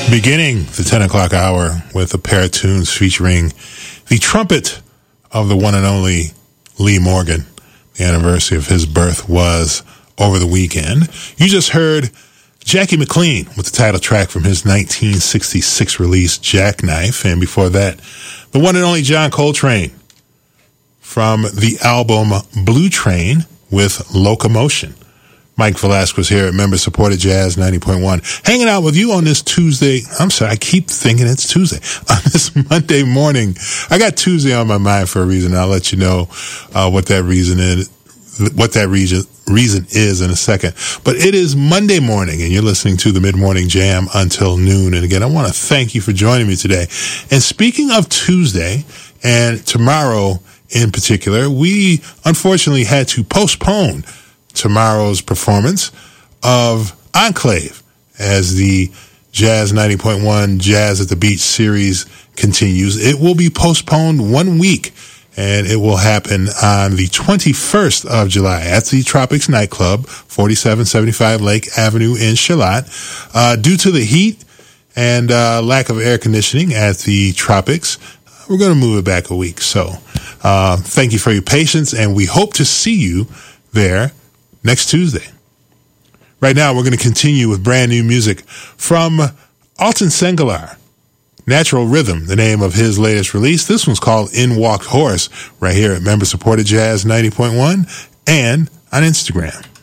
Beginning the 10 o'clock hour with a pair of tunes featuring the trumpet of the one and only Lee Morgan. The anniversary of his birth was over the weekend. You just heard Jackie McLean with the title track from his 1966 release, Jackknife. And before that, the one and only John Coltrane from the album Blue Train with Locomotion. Mike Velasquez here at member-supported Jazz 90.1. Hanging out with you on this Tuesday. I'm sorry, I keep thinking it's Tuesday. On this Monday morning. I got Tuesday on my mind for a reason. I'll let you know what that reason is in a second. But it is Monday morning, and you're listening to the Mid-Morning Jam until noon. And again, I want to thank you for joining me today. And speaking of Tuesday, and tomorrow in particular, we unfortunately had to postpone tomorrow's performance of Enclave as the Jazz 90.1 Jazz at the Beach series continues. It will be postponed 1 week, and it will happen on the 21st of July at the Tropics Nightclub, 4775 Lake Avenue in Charlotte. Due to the heat and lack of air conditioning at the Tropics, we're going to move it back a week. So thank you for your patience, and we hope to see you there next Tuesday. Right now, we're going to continue with brand new music from Alton Sengalar. Natural Rhythm, the name of his latest release. This one's called In Walked Horse, right here at member-supported Jazz 90.1 and on Instagram.